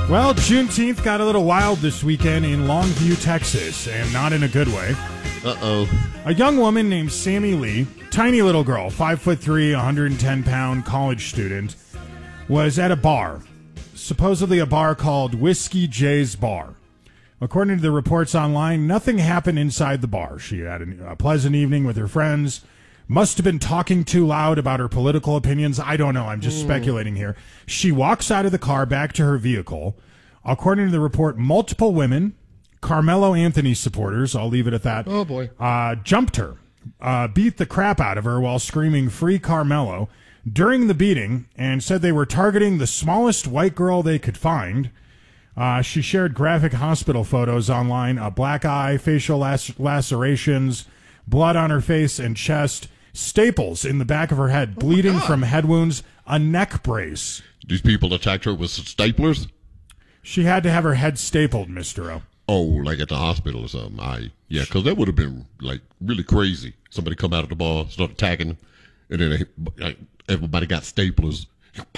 Well, Juneteenth got a little wild this weekend in Longview, Texas, and not in a good way. Uh-oh. A young woman named Sammy Lee, tiny little girl, 5'3", 110-pound college student, was at a bar, supposedly a bar called Whiskey J's Bar. According to the reports online, nothing happened inside the bar. She had a pleasant evening with her friends, must have been talking too loud about her political opinions. I don't know. I'm just speculating here. She walks out of the car back to her vehicle. According to the report, multiple women, Carmelo Anthony supporters, I'll leave it at that, Oh, boy. jumped her, beat the crap out of her while screaming, "Free Carmelo," during the beating, and said they were targeting the smallest white girl they could find. She shared graphic hospital photos online, a black eye, facial lacerations, blood on her face and chest, staples in the back of her head, bleeding from head wounds, a neck brace. These people attacked her with staplers? She had to have her head stapled, Mr. O. Oh, like at the hospital or something. Yeah, because that would have been, like, really crazy. Somebody come out of the bar, start attacking them, and then everybody got staplers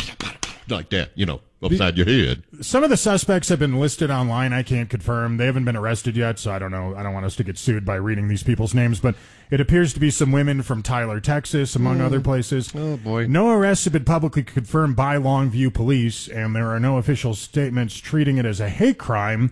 like that, upside your head. Some of the suspects have been listed online. I can't confirm. They haven't been arrested yet, so I don't know. I don't want us to get sued by reading these people's names, but it appears to be some women from Tyler, Texas, among other places. Oh, boy. No arrests have been publicly confirmed by Longview police, and there are no official statements treating it as a hate crime,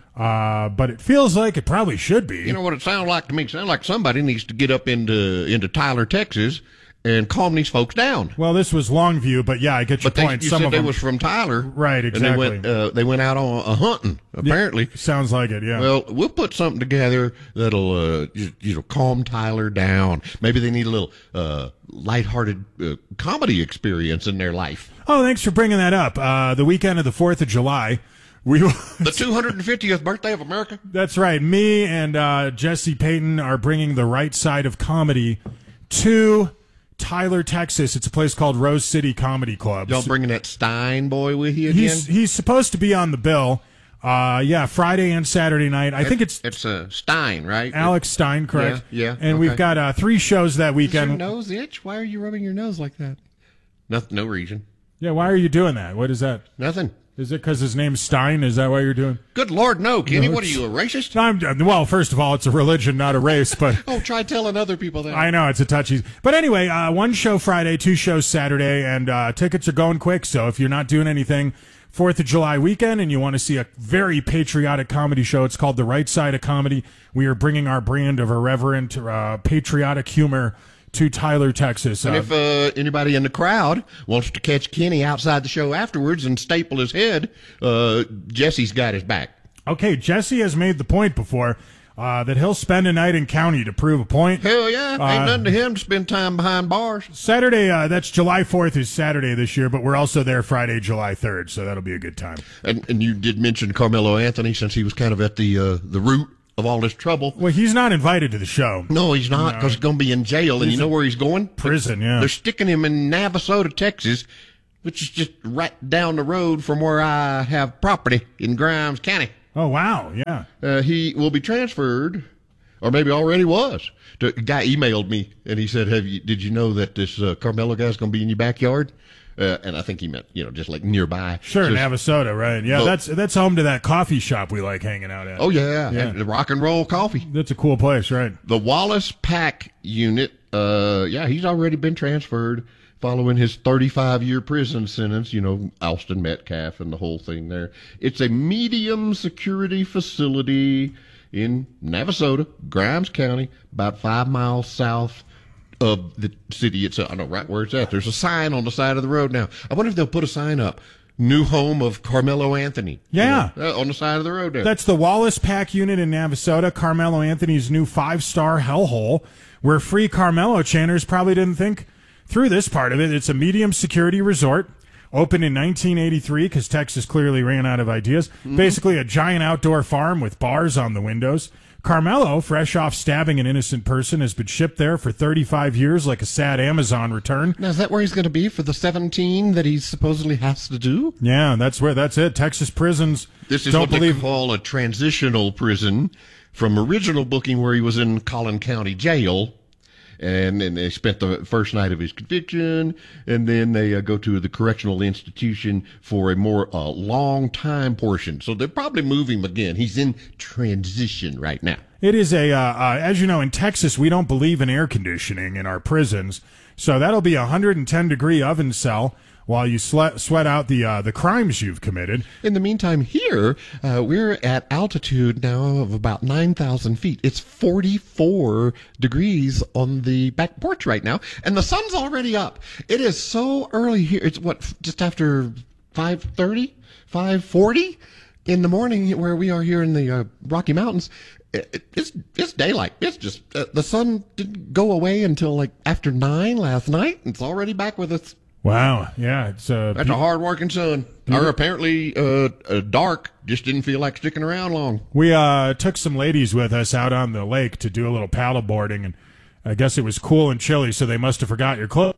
but it feels like it probably should be. You know what it sounds like to me? It sounds like somebody needs to get up into Tyler, Texas, and calm these folks down. Well, this was Longview, but yeah, I get your point. You Some said of they them was from Tyler, right? Exactly. And they went out on a hunting. Apparently, sounds like it. Yeah. Well, we'll put something together that'll calm Tyler down. Maybe they need a little lighthearted comedy experience in their life. Oh, thanks for bringing that up. The weekend of the 4th of July. The 250th birthday of America? That's right. Me and Jesse Payton are bringing the right side of comedy to Tyler, Texas. It's a place called Rose City Comedy Club. Y'all bringing that Stein boy with you again? He's supposed to be on the bill. Friday and Saturday night. I think it's Stein, right? Alex Stein, correct? Yeah. And we've got 3 shows that weekend. Does your nose itch? Why are you rubbing your nose like that? No reason. Yeah, why are you doing that? What is that? Nothing. Is it because his name's Stein? Is that why you're doing? Good Lord, no, Kenny. What are you, a racist? Well, first of all, it's a religion, not a race. But try telling other people that. I know, it's a touchy. But anyway, 1 show Friday, 2 shows Saturday, and tickets are going quick. So if you're not doing anything 4th of July weekend and you want to see a very patriotic comedy show, it's called The Right Side of Comedy. We are bringing our brand of irreverent, patriotic humor to Tyler, Texas. And if anybody in the crowd wants to catch Kenny outside the show afterwards and staple his head, Jesse's got his back. Okay, Jesse has made the point before that he'll spend a night in county to prove a point. Hell yeah, ain't nothing to him to spend time behind bars. Saturday, that's July 4th is Saturday this year, but we're also there Friday, July 3rd, so that'll be a good time. And you did mention Carmelo Anthony since he was kind of at the root of all this trouble. Well, he's not invited to the show. No, he's not, because he's going to be in jail, and you know where he's going? Prison, yeah. They're sticking him in Navasota, Texas, which is just right down the road from where I have property in Grimes County. Oh, wow, yeah. He will be transferred, or maybe already was. A guy emailed me, and he said, did you know that this Carmelo guy's going to be in your backyard? And I think he meant, just like nearby. Sure, Navasota, right. Yeah, that's home to that coffee shop we like hanging out at. Oh, yeah. The Rock and Roll Coffee. That's a cool place, right. The Wallace Pack unit, he's already been transferred following his 35-year prison sentence, Alston Metcalf and the whole thing there. It's a medium security facility in Navasota, Grimes County, about 5 miles south of the city itself. I know right where it's at. There's a sign on the side of the road now. I wonder if they'll put a sign up. New home of Carmelo Anthony. Yeah. On the side of the road there. That's the Wallace Pack unit in Navasota, Carmelo Anthony's new 5-star hellhole, where free Carmelo chanters probably didn't think through this part of it. It's a medium security resort, opened in 1983 because Texas clearly ran out of ideas. Mm-hmm. Basically a giant outdoor farm with bars on the windows. Carmelo, fresh off stabbing an innocent person, has been shipped there for 35 years like a sad Amazon return. Now, is that where he's going to be for the 17 that he supposedly has to do? Yeah, that's it. Texas prisons This is what they call a transitional prison from original booking where he was in Collin County Jail. And then they spent the first night of his conviction, and then they go to the correctional institution for a more long time portion. So they'll probably move him again. He's in transition right now. It is as you know, in Texas, we don't believe in air conditioning in our prisons. So that'll be a 110-degree oven cell while you sweat out the crimes you've committed. In the meantime, here, we're at altitude now of about 9,000 feet. It's 44 degrees on the back porch right now, and the sun's already up. It is so early here. It's, just after 5:30, 5:40 in the morning where we are here in the Rocky Mountains. It's daylight. It's just, the sun didn't go away until like after 9 last night. It's already back with us. Wow, yeah, it's that's a hard-working sun. Or apparently, dark just didn't feel like sticking around long. We took some ladies with us out on the lake to do a little paddle boarding, and I guess it was cool and chilly, so they must have forgot your clothes.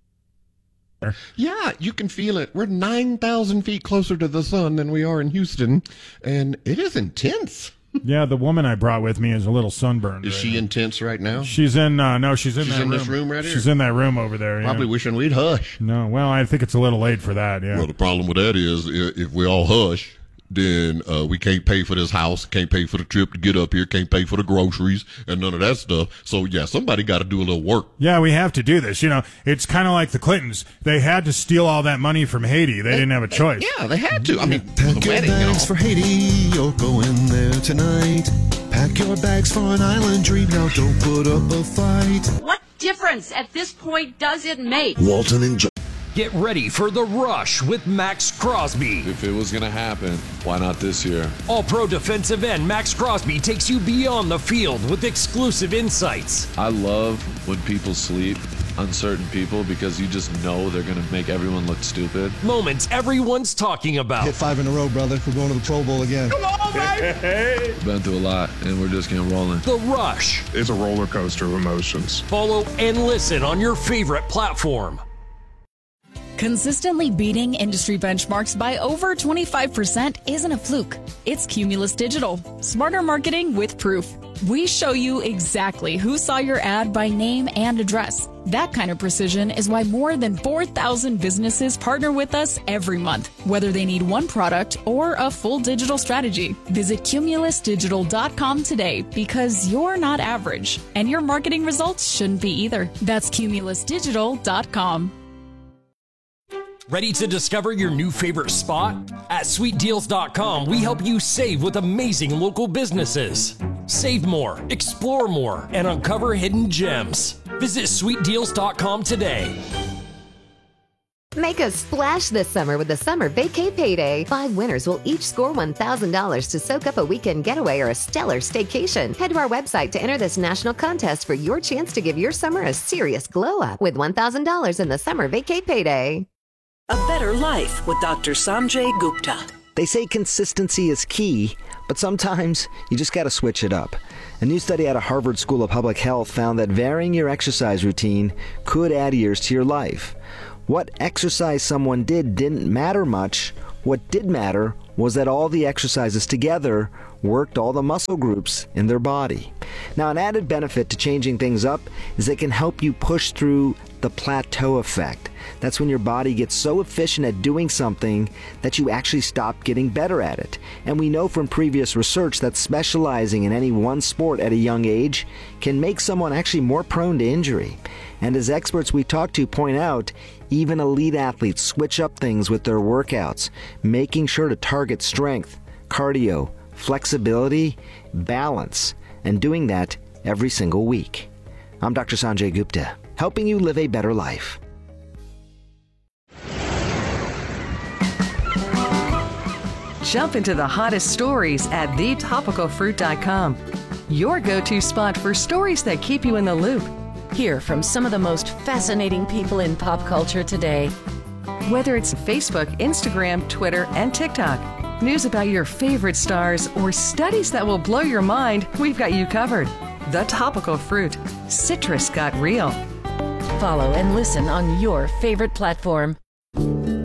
Yeah, you can feel it. We're 9,000 feet closer to the sun than we are in Houston, and it is intense. Yeah, the woman I brought with me is a little sunburned. Is she intense right now? She's in, no, she's in that room. This room right here? She's in that room over there. Probably wishing we'd hush. No, well, I think it's a little late for that, yeah. Well, the problem with that is if we all hush, then we can't pay for this house, can't pay for the trip to get up here, can't pay for the groceries, and none of that stuff. So, yeah, somebody got to do a little work. Yeah, we have to do this. You know, it's kind of like the Clintons. They had to steal all that money from Haiti. They didn't have a choice. Yeah, they had to. I mean, pack the your wedding bags and all. for Haiti, you're going there tonight. Pack your bags for an island dream, now don't put up a fight. What difference at this point does it make? Walton and John. Get ready for The Rush with Max Crosby. If it was going to happen, why not this year? All-Pro defensive end Max Crosby takes you beyond the field with exclusive insights. I love when people sleep on certain people because you just know they're going to make everyone look stupid. Moments everyone's talking about. Hit 5 in a row, brother. We're going to the Pro Bowl again. Come on, baby! Been through a lot, and we're just getting rolling. The Rush. It's a roller coaster of emotions. Follow and listen on your favorite platform. Consistently beating industry benchmarks by over 25% isn't a fluke. It's Cumulus Digital. Smarter marketing with proof. We show you exactly who saw your ad by name and address. That kind of precision is why more than 4,000 businesses partner with us every month, whether they need one product or a full digital strategy. Visit cumulusdigital.com today because you're not average, and your marketing results shouldn't be either. That's cumulusdigital.com. Ready to discover your new favorite spot? At SweetDeals.com, we help you save with amazing local businesses. Save more, explore more, and uncover hidden gems. Visit SweetDeals.com today. Make a splash this summer with the Summer Vacay Payday. 5 winners will each score $1,000 to soak up a weekend getaway or a stellar staycation. Head to our website to enter this national contest for your chance to give your summer a serious glow up with $1,000 in the Summer Vacay Payday. A Better Life with Dr. Sanjay Gupta. They say consistency is key, but sometimes you just got to switch it up. A new study out of Harvard School of Public Health found that varying your exercise routine could add years to your life. What exercise someone did didn't matter much. What did matter was that all the exercises together worked all the muscle groups in their body. Now, an added benefit to changing things up is it can help you push through the plateau effect. That's when your body gets so efficient at doing something that you actually stop getting better at it. And we know from previous research that specializing in any one sport at a young age can make someone actually more prone to injury. And as experts we talk to point out, even elite athletes switch up things with their workouts, making sure to target strength, cardio, flexibility, balance, and doing that every single week. I'm Dr. Sanjay Gupta, helping you live a better life. Jump into the hottest stories at thetopicalfruit.com. Your go-to spot for stories that keep you in the loop. Hear from some of the most fascinating people in pop culture today. Whether it's Facebook, Instagram, Twitter, and TikTok, news about your favorite stars, or studies that will blow your mind, we've got you covered. The Topical Fruit. Citrus got real. Follow and listen on your favorite platform.